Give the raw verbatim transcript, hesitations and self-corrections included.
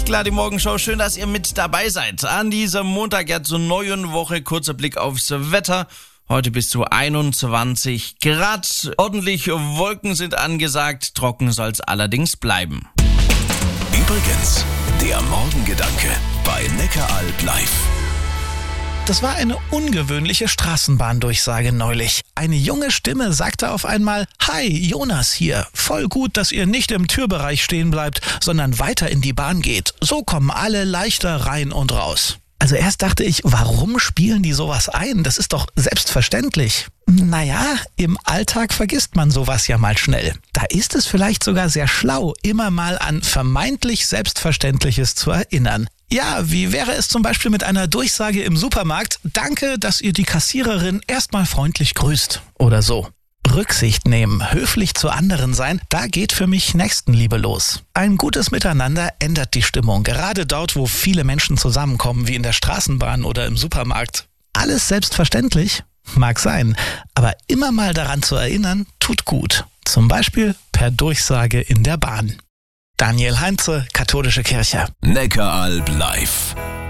klar, die Morgenshow. Schön, dass ihr mit dabei seid. An diesem Montag ja zur neuen Woche. Kurzer Blick aufs Wetter. Heute bis zu einundzwanzig Grad. Ordentlich Wolken sind angesagt. Trocken soll's allerdings bleiben. Übrigens, der Morgengedanke bei Neckaralb live. Das war eine ungewöhnliche Straßenbahndurchsage neulich. Eine junge Stimme sagte auf einmal: Hi, Jonas hier. Voll gut, dass ihr nicht im Türbereich stehen bleibt, sondern weiter in die Bahn geht. So kommen alle leichter rein und raus. Also erst dachte ich, warum spielen die sowas ein? Das ist doch selbstverständlich. Naja, im Alltag vergisst man sowas ja mal schnell. Da ist es vielleicht sogar sehr schlau, immer mal an vermeintlich Selbstverständliches zu erinnern. Ja, wie wäre es zum Beispiel mit einer Durchsage im Supermarkt: Danke, dass ihr die Kassiererin erstmal freundlich grüßt oder so. Rücksicht nehmen, höflich zu anderen sein, da geht für mich Nächstenliebe los. Ein gutes Miteinander ändert die Stimmung, gerade dort, wo viele Menschen zusammenkommen, wie in der Straßenbahn oder im Supermarkt. Alles selbstverständlich? Mag sein, aber immer mal daran zu erinnern, tut gut. Zum Beispiel per Durchsage in der Bahn. Daniel Heinze, Katholische Kirche. Neckaralb live.